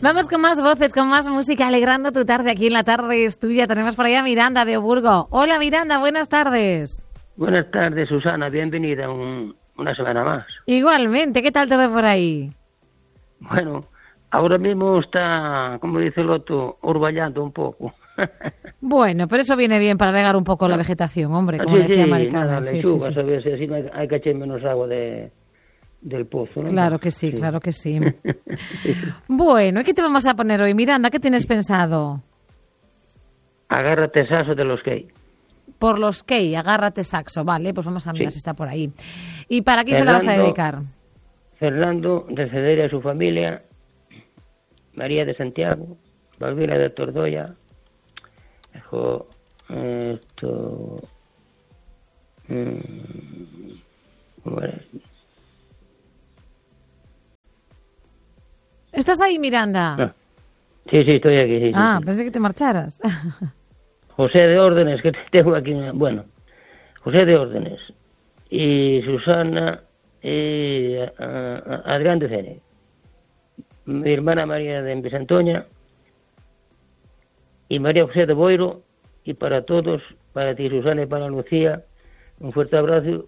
Vamos con más voces, con más música, alegrando tu tarde. Aquí en La Tarde es Tuya. Tenemos por ahí a Miranda de Oburgo. Hola Miranda, buenas tardes. Buenas tardes, Susana. Bienvenida una semana más. Igualmente, ¿qué tal te ve por ahí? Bueno, ahora mismo está, como dice el otro, urballando un poco. Bueno, pero eso viene bien para regar un poco la vegetación, hombre, como decía Maricana. Lechuga, ¿sabes? Así no hay que echar menos agua del pozo, ¿no? Claro que sí, claro que sí. Bueno, ¿y qué te vamos a poner hoy, Miranda? ¿Qué tienes pensado? Agárrate saxo de los Key. Por los Key, agárrate saxo. Vale, pues vamos a mirar si está por ahí. ¿Y para quién te la vas a dedicar? Fernando de Cederia y su familia, María de Santiago, Valvira de Tordoya, ¿cómo era? ¿Estás ahí, Miranda? Sí, estoy aquí. Sí, pensé que te marcharas. José de Órdenes, que tengo aquí. Bueno, José de Órdenes y Susana y Adrián de Cene. Mi hermana María de Empesantoña y María José de Boiro, y para todos, para ti Susana y para Lucía, un fuerte abrazo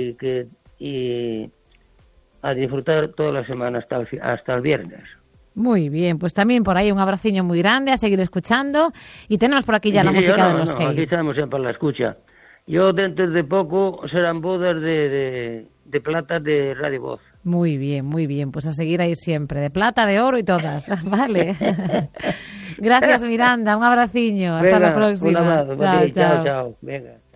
y a disfrutar toda la semana hasta el viernes. Muy bien, pues también por ahí un abraciño muy grande, a seguir escuchando, y tenemos por aquí ya la música de los Key. Aquí estamos siempre a la escucha. Yo dentro de poco serán bodas de plata de Radio Voz. Muy bien, pues a seguir ahí siempre, de plata, de oro y todas, vale. Gracias Miranda, un abraciño, hasta la próxima. Un abrazo, chao. Venga.